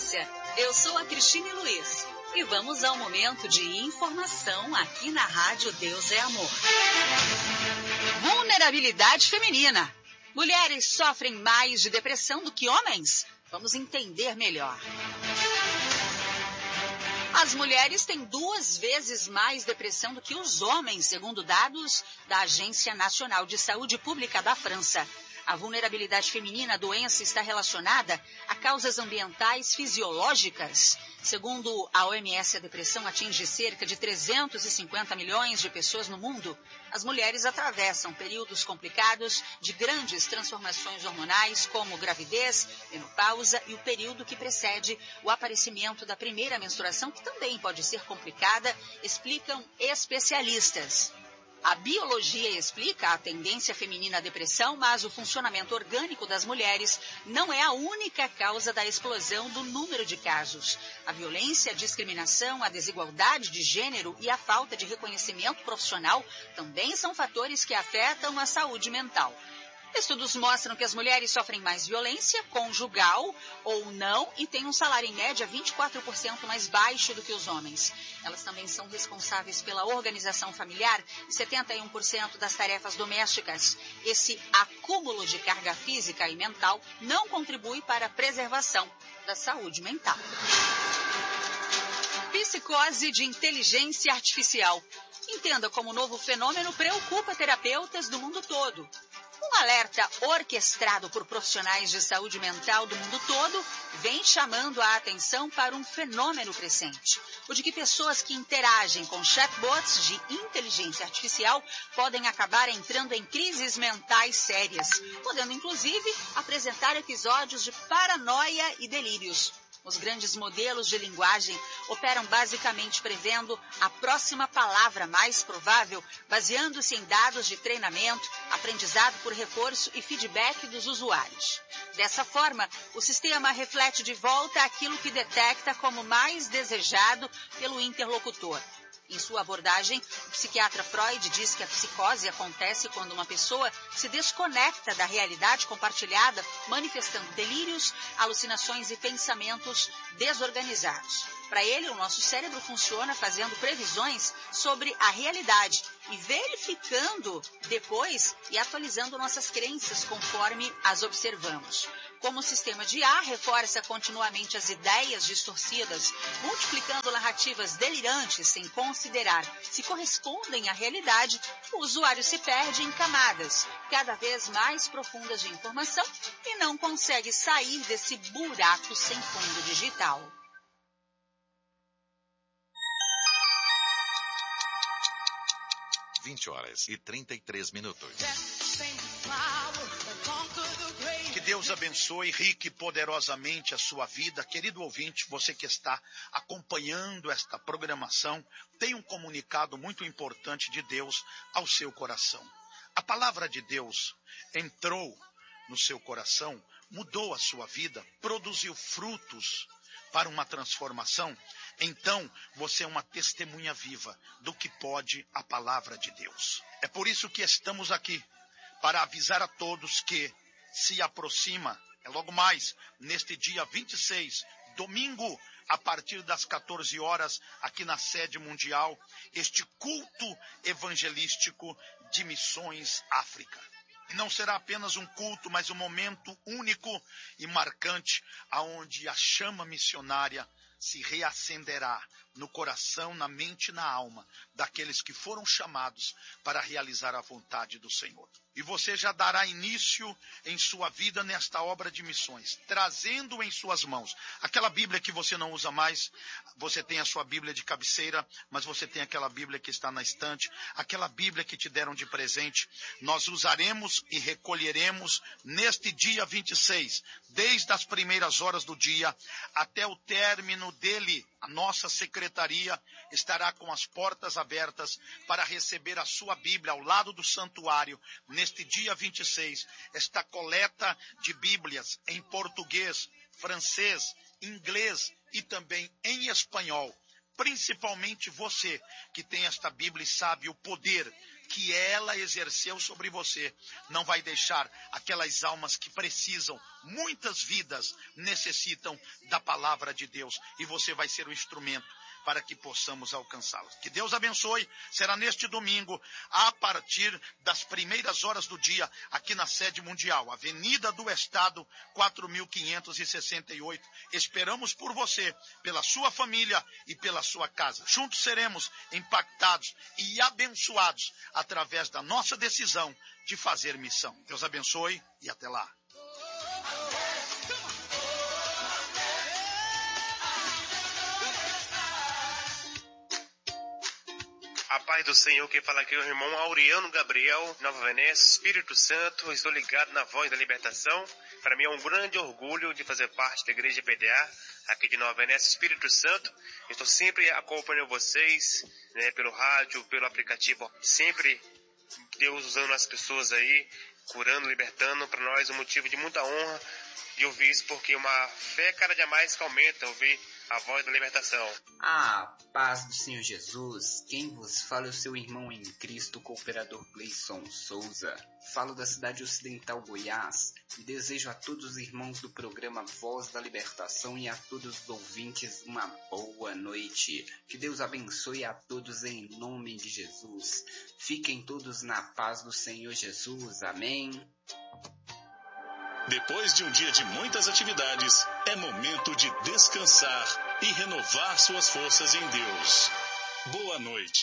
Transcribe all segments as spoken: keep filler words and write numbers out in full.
audiência. Eu sou a Cristine Luiz e vamos ao momento de informação aqui na Rádio Deus é Amor. Vulnerabilidade feminina. Mulheres sofrem mais de depressão do que homens? Vamos entender melhor. As mulheres têm duas vezes mais depressão do que os homens, segundo dados da Agência Nacional de Saúde Pública da França. A vulnerabilidade feminina, a doença, está relacionada a causas ambientais fisiológicas. Segundo a O M S, a depressão atinge cerca de trezentos e cinquenta milhões de pessoas no mundo. As mulheres atravessam períodos complicados de grandes transformações hormonais, como gravidez, menopausa e o período que precede o aparecimento da primeira menstruação, que também pode ser complicada, explicam especialistas. A biologia explica a tendência feminina à depressão, mas o funcionamento orgânico das mulheres não é a única causa da explosão do número de casos. A violência, a discriminação, a desigualdade de gênero e a falta de reconhecimento profissional também são fatores que afetam a saúde mental. Estudos mostram que as mulheres sofrem mais violência, conjugal ou não, e têm um salário em média vinte e quatro por cento mais baixo do que os homens. Elas também são responsáveis pela organização familiar e setenta e um por cento das tarefas domésticas. Esse acúmulo de carga física e mental não contribui para a preservação da saúde mental. Psicose de inteligência artificial. Entenda como o novo fenômeno preocupa terapeutas do mundo todo. Um alerta orquestrado por profissionais de saúde mental do mundo todo vem chamando a atenção para um fenômeno crescente, o de que pessoas que interagem com chatbots de inteligência artificial podem acabar entrando em crises mentais sérias, podendo inclusive apresentar episódios de paranoia e delírios. Os grandes modelos de linguagem operam basicamente prevendo a próxima palavra mais provável, baseando-se em dados de treinamento, aprendizado por reforço e feedback dos usuários. Dessa forma, o sistema reflete de volta aquilo que detecta como mais desejado pelo interlocutor. Em sua abordagem, o psiquiatra Freud diz que a psicose acontece quando uma pessoa se desconecta da realidade compartilhada, manifestando delírios, alucinações e pensamentos desorganizados. Para ele, o nosso cérebro funciona fazendo previsões sobre a realidade e verificando depois e atualizando nossas crenças conforme as observamos. Como o sistema de I A reforça continuamente as ideias distorcidas, multiplicando narrativas delirantes sem considerar se correspondem à realidade, o usuário se perde em camadas cada vez mais profundas de informação e não consegue sair desse buraco sem fundo digital. vinte horas e trinta e três minutos. Que Deus abençoe rique e poderosamente a sua vida. Querido ouvinte, você que está acompanhando esta programação, tem um comunicado muito importante de Deus ao seu coração. A palavra de Deus entrou no seu coração, mudou a sua vida, produziu frutos para uma transformação. Então, você é uma testemunha viva do que pode a palavra de Deus. É por isso que estamos aqui, para avisar a todos que se aproxima, é logo mais, neste dia vinte e seis, domingo, a partir das quatorze horas, aqui na sede mundial, este culto evangelístico de Missões África. E não será apenas um culto, mas um momento único e marcante, aonde a chama missionária se reacenderá no coração, na mente e na alma daqueles que foram chamados para realizar a vontade do Senhor. E você já dará início em sua vida nesta obra de missões, trazendo em suas mãos aquela Bíblia que você não usa mais. Você tem a sua Bíblia de cabeceira, mas você tem aquela Bíblia que está na estante, aquela Bíblia que te deram de presente. Nós usaremos e recolheremos neste dia vinte e seis, desde as primeiras horas do dia até o término dele. A nossa secretaria estará com as portas abertas para receber a sua Bíblia ao lado do santuário. Neste dia vinte e seis, esta coleta de Bíblias em português, francês, inglês e também em espanhol. Principalmente você que tem esta Bíblia e sabe o poder que ela exerceu sobre você não vai deixar aquelas almas que precisam, muitas vidas necessitam da palavra de Deus, e você vai ser o instrumento para que possamos alcançá-las. Que Deus abençoe. Será neste domingo, a partir das primeiras horas do dia, aqui na sede mundial, Avenida do Estado, quatro mil quinhentos e sessenta e oito. Esperamos por você, pela sua família e pela sua casa. Juntos seremos impactados e abençoados através da nossa decisão de fazer missão. Deus abençoe e até lá. A paz do Senhor, quem fala aqui é o irmão Auriano Gabriel, Nova Venécia, Espírito Santo. Estou ligado na Voz da Libertação. Para mim é um grande orgulho de fazer parte da Igreja P D A, aqui de Nova Venécia, Espírito Santo. Estou sempre acompanhando vocês, né, pelo rádio, pelo aplicativo. Sempre Deus usando as pessoas aí, curando, libertando. Para nós é um motivo de muita honra de ouvir isso, porque uma fé cada dia mais que aumenta, ouvir a Voz da Libertação. Ah, paz do Senhor Jesus. Quem vos fala é o seu irmão em Cristo, cooperador Gleison Souza. Falo da cidade ocidental Goiás e desejo a todos os irmãos do programa Voz da Libertação e a todos os ouvintes uma boa noite. Que Deus abençoe a todos em nome de Jesus. Fiquem todos na paz do Senhor Jesus. Amém. Depois de um dia de muitas atividades, é momento de descansar e renovar suas forças em Deus. Boa noite.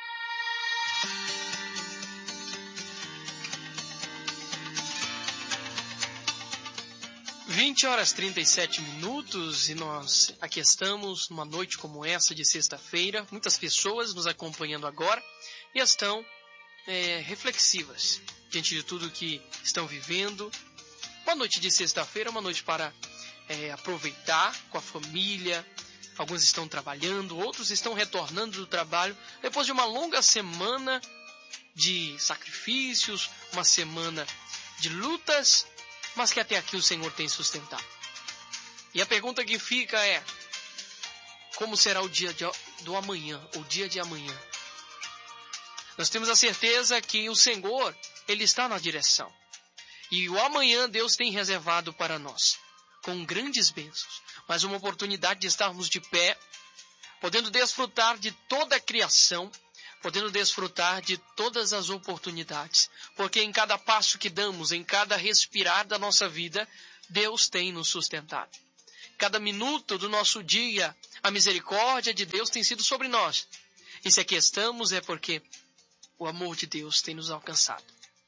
vinte horas e trinta e sete minutos e nós aqui estamos numa noite como essa de sexta-feira. Muitas pessoas nos acompanhando agora e estão é, reflexivas diante de tudo que estão vivendo. Uma noite de sexta-feira, uma noite para é, aproveitar com a família. Alguns estão trabalhando, outros estão retornando do trabalho depois de uma longa semana de sacrifícios, uma semana de lutas, mas que até aqui o Senhor tem sustentado. E a pergunta que fica é: como será o dia de, do amanhã, o dia de amanhã? Nós temos a certeza que o Senhor, Ele está na direção. E o amanhã Deus tem reservado para nós, com grandes bênçãos, mas uma oportunidade de estarmos de pé, podendo desfrutar de toda a criação, podendo desfrutar de todas as oportunidades, porque em cada passo que damos, em cada respirar da nossa vida, Deus tem nos sustentado. Cada minuto do nosso dia, a misericórdia de Deus tem sido sobre nós. E se aqui estamos é porque o amor de Deus tem nos alcançado.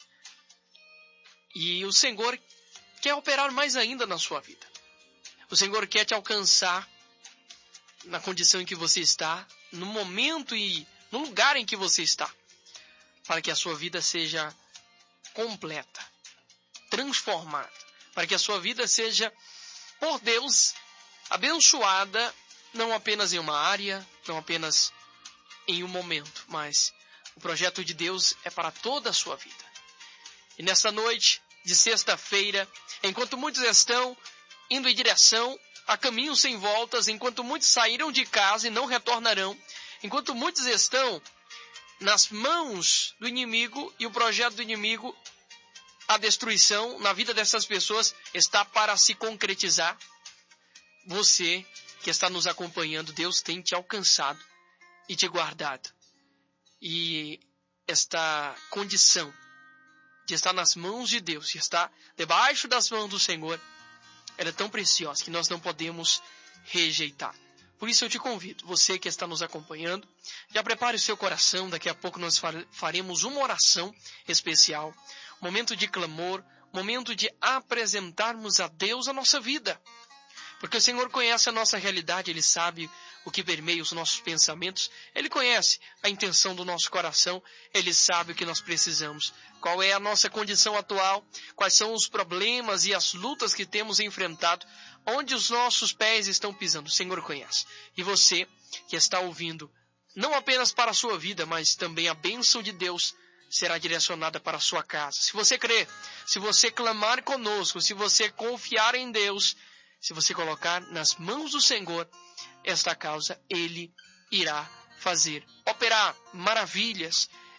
E o Senhor quer operar mais ainda na sua vida. O Senhor quer te alcançar na condição em que você está, no momento e no lugar em que você está, para que a sua vida seja completa, transformada, para que a sua vida seja, por Deus, abençoada, não apenas em uma área, não apenas em um momento, mas o projeto de Deus é para toda a sua vida. E nessa noite de sexta-feira, enquanto muitos estão indo em direção a caminhos sem voltas, enquanto muitos saíram de casa e não retornarão, enquanto muitos estão nas mãos do inimigo e o projeto do inimigo, a destruição na vida dessas pessoas está para se concretizar. Você que está nos acompanhando, Deus tem te alcançado e te guardado. E esta condição de estar nas mãos de Deus, de estar debaixo das mãos do Senhor, ela é tão preciosa que nós não podemos rejeitar. Por isso eu te convido, você que está nos acompanhando, já prepare o seu coração, daqui a pouco nós faremos uma oração especial, momento de clamor, momento de apresentarmos a Deus a nossa vida. Porque o Senhor conhece a nossa realidade, Ele sabe o que permeia os nossos pensamentos, Ele conhece a intenção do nosso coração, Ele sabe o que nós precisamos, qual é a nossa condição atual, quais são os problemas e as lutas que temos enfrentado, onde os nossos pés estão pisando, o Senhor conhece. E você que está ouvindo, não apenas para a sua vida, mas também a bênção de Deus será direcionada para a sua casa. Se você crer, se você clamar conosco, se você confiar em Deus, se você colocar nas mãos do Senhor esta causa, Ele irá fazer, operar maravilhas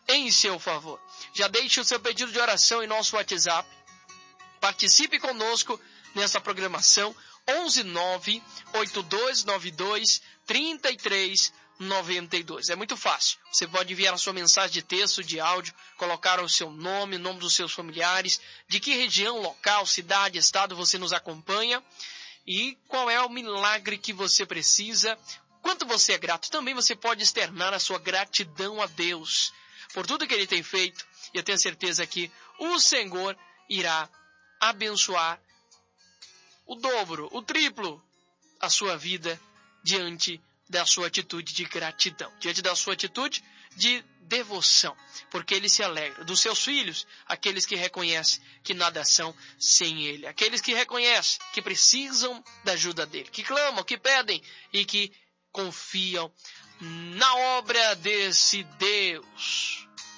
em seu favor. Já deixe o seu pedido de oração em nosso WhatsApp. Participe conosco nessa programação onze nove oito dois nove dois três três nove dois. É muito fácil. Você pode enviar a sua mensagem de texto, de áudio, colocar o seu nome, o nome dos seus familiares, de que região, local, cidade, estado você nos acompanha e qual é o milagre que você precisa, quanto você é grato. Também você pode externar a sua gratidão a Deus por tudo que Ele tem feito, e eu tenho certeza que o Senhor irá abençoar o dobro, o triplo, a sua vida diante da sua atitude de gratidão, diante da sua atitude de devoção, porque Ele se alegra dos seus filhos, aqueles que reconhecem que nada são sem Ele, aqueles que reconhecem que precisam da ajuda dEle, que clamam, que pedem e que confiam na obra desse Deus.